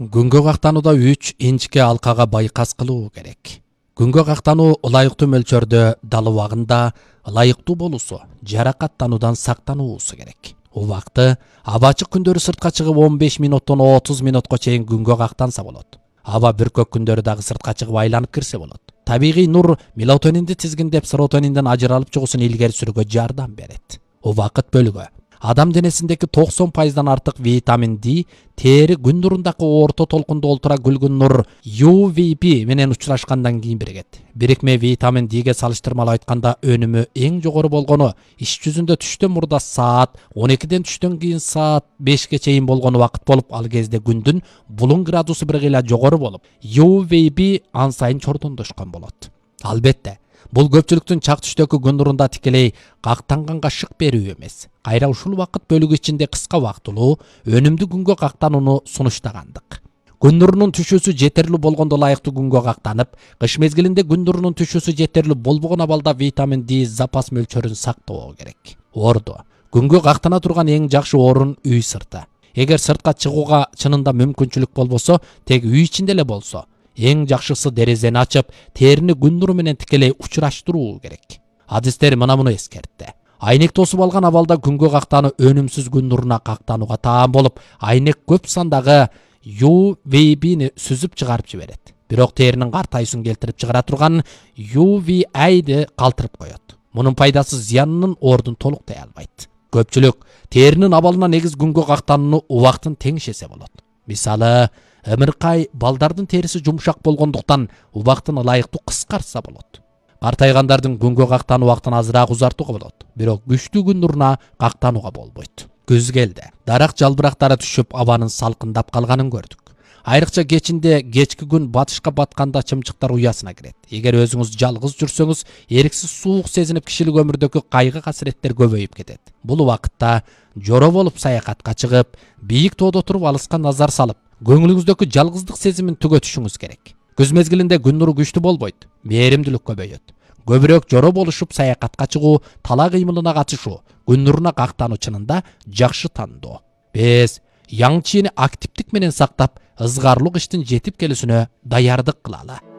Күнгө кактанууда 3 инчке алкага байкас кылуу керек. Күнгө кактануу ылайыктуу мөлчөрдө дал убагында ылайыктуу болуусу, жаракаттануудан сактануусу керек. Убакты аба ачык күндөрү сыртка чыгып 15 минуттан 30 минутка чейин күнгө кактанса болот. Аба бүркөк күндөрү дагы сыртка чыгып айланып кирсе болот. Табигый нур мелатонинди тизгиндеп серотонинден ажыралып чыгуусун илгери сүрүүгө жардам берет. Убакыт бөлүгү. Адам денесиндеги 90%дан артык витамин D тери күн нурундагы орто толкунда олтура күлгүн нур UVB менен учурашкандан кийин биригет. Бирикме витамин D'ге салыштырмалуу айтканда өнүмү эң жогору болгону иш жүзүндө түштөн мурда саат 12ден түштөн кийин саат 5ке чейин болгон убакыт болуп, ал кезде күндүн булуң градусу бир кыйла жогору болуп, UVB ан сайын чордондошкон болот. Албетте, бул көпчүлүктүн чак түштөгү күн нурунда тикелей кактанганга шык берүү эмес. Кайра ушул убакыт бөлүгү ичинде кыска убактылуу, өнүмдүү күнгө кактанууну сунуштагандык. Күн нурунун түшүүсү жетерлүү болгондо ылайыктуу күнгө кактанып, кыш мезгилинде күн нурунун түшүүсү жетерлүү болбогон абалда витамин D запас мөлчөрүн сактоо керек. Ордо. Күнгө кактана турган эң жакшы орун үй сырты. Эгер сыртка чыгууга чынында мүмкүнчүлүк болбосо, тек үй ичинде эле болсо, эң жакшысы дерезени ачып, терини күн нуру менен тикелей учураштыруу керек. Адистер муну эскертти. Айнек тосуп алган абалда күнгө кактануу өнүмсүз күн нуруна кактанууга таан болуп, айнек көп сандагы UVB'ни сүзүп чыгарып жиберет. Бирок теринин картайысын келтирип чыгара турган UVA'ды калтырып коет. Мунун пайдасы зыянынын ордун толуктай албайт. Көпчүлүк теринин абалына негиз күнгө кактанууну убактын теңшесе болот. Мисалы, ымыркай балдардын терisi жумшак болгондуктан убактын ылайыктуу кыскартса болот. Картайгандардын күнгө кактануу убактын азыраак узартууга болот, бирок күчтүү күн нуруна кактанууга болбойт. Күз келди. Дарак жалбырактары түшүп, абанын салкындап калганын көрдүк. Айрыкча кечинде кечки күн батышка батканда чымчыктар уясына кирет. Эгер өзүңүз жалгыз жүрсөңүз, эриксиз суук сезинип кишилик өмүрдөгү кайгы касиреттер көбөйүп кетет. Бул убакытта жоро болуп саякатка чыгып, бийик тоодо туруп алыска назар салып, көңүлүңүздөгү жалгыздык сезимин түгөтүшүңүз керек. Күз мезгилинде күн нуру күчтүү болбойт, мээримдүүлүк көбөйөт. Көбүрөөк жоро болушуп саякатка чыгуу, тала кыймылына катышуу, күн нуруна кактануу чынында жакшы тандоо. Биз яң чийини активдик менен сактап, ызгарлуу кыштын жетип келүүсүнө даярдык кылалы.